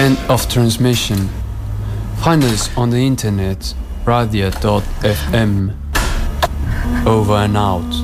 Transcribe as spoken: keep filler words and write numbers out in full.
End of transmission. Find us on the internet, radia dot f m. Over and out.